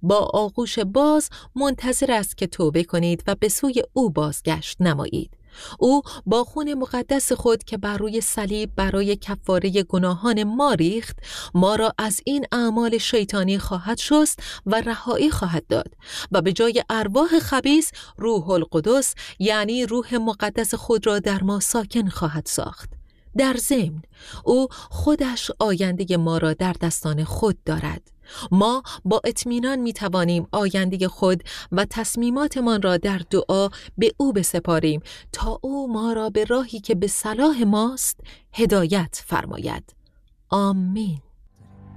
با آغوش باز منتظر است که توبه کنید و به سوی او بازگشت نمایید. او با خون مقدس خود که بر روی صلیب برای کفاره گناهان ما ریخت، ما را از این اعمال شیطانی خواهد شست و رهایی خواهد داد و به جای ارواح خبیث روح القدس یعنی روح مقدس خود را در ما ساکن خواهد ساخت. در ضمن او خودش آینده ما را در دستان خود دارد. ما با اطمینان می توانیم آینده خود و تصمیماتمان را در دعا به او بسپاریم تا او ما را به راهی که به صلاح ماست هدایت فرماید. آمین.